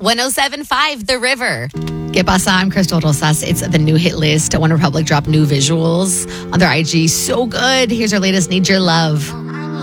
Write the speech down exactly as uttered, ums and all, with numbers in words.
one oh seven point five The River. ¿Qué pasa? I'm Crystal Rosas. It's the new hit list. One Republic dropped new visuals on their I G. So good. Here's our latest Need Your Love.